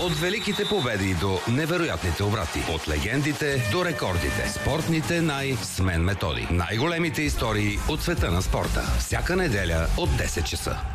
От великите победи до невероятните обрати. От легендите до рекордите. Спортните с Мен Методи. Най-големите истории от света на спорта. Всяка неделя от 10 часа.